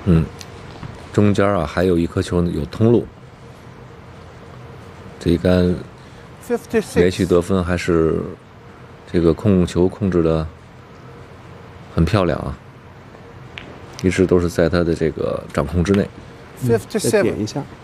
中间啊还有一颗球有通路。这一杆连续得分，还是这个控球控制的很漂亮啊，一直都是在他的这个掌控之内。 再点一下。